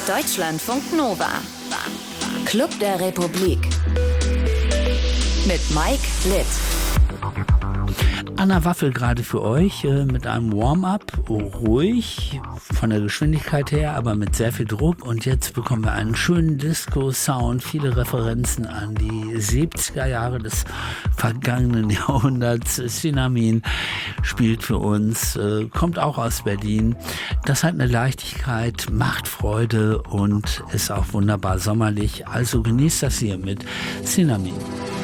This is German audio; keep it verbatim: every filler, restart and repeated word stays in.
Deutschlandfunk Nova. Club der Republik. Mit Mike Litt. Anna Waffel gerade für euch äh, mit einem Warm-up, ruhig von der Geschwindigkeit her, aber mit sehr viel Druck. Und jetzt bekommen wir einen schönen Disco-Sound, viele Referenzen an die siebziger Jahre des vergangenen Jahrhunderts. Synamin spielt für uns, äh, kommt auch aus Berlin. Das hat eine Leichtigkeit, macht Freude und ist auch wunderbar sommerlich. Also genießt das hier mit Synamin.